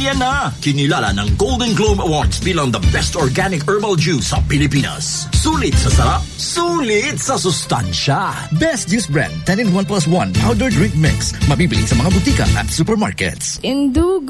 Yan na! Kinilala ng Golden Globe Awards bilang the best organic herbal juice sa Pilipinas. Sulit sa sarap, sulit sa sustansya. Best Juice Brand 10-in-1+1 Powder Drink Mix. Mabibili sa mga butika at supermarkets. Indugo.